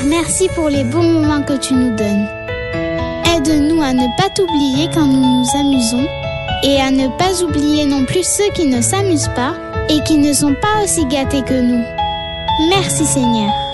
merci pour les bons moments que tu nous donnes. Aide-nous à ne pas t'oublier quand nous nous amusons et à ne pas oublier non plus ceux qui ne s'amusent pas et qui ne sont pas aussi gâtés que nous. Merci Seigneur.